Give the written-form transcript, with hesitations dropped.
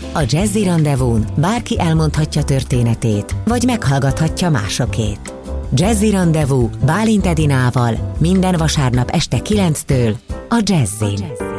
A Jazzy Rendezvún bárki elmondhatja történetét, vagy meghallgathatja másokét. Jazzy Rendezvú Bálint Edinával minden vasárnap este 9-től a Jazzin.